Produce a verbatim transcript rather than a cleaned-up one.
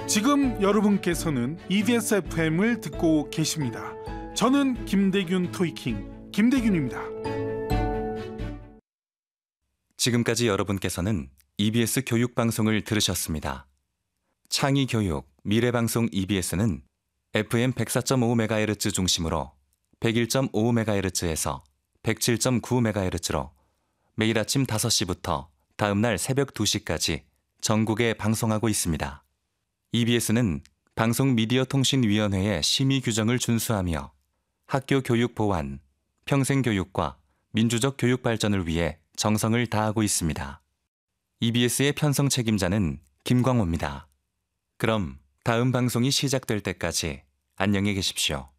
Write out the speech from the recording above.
지금 여러분께서는 이비에스 에프엠을 듣고 계십니다. 저는 김대균 토이킹 김대균입니다. 지금까지 여러분께서는 이비에스 교육방송을 들으셨습니다. 창의교육, 미래방송 이비에스는 에프엠 백사 점 오 메가헤르츠 중심으로 백일 점 오 메가헤르츠에서 백칠 점 구 메가헤르츠로 매일 아침 다섯 시부터 다음날 새벽 두 시까지 전국에 방송하고 있습니다. 이비에스는 방송미디어통신위원회의 심의 규정을 준수하며 학교 교육 보완, 평생교육과 민주적 교육 발전을 위해 정성을 다하고 있습니다. 이비에스의 편성 책임자는 김광호입니다. 그럼 다음 방송이 시작될 때까지 안녕히 계십시오.